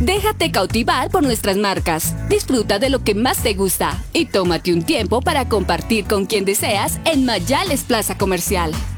Déjate cautivar por nuestras marcas. Disfruta de lo que más te gusta y tómate un tiempo para compartir con quien deseas en Mayales Plaza Comercial.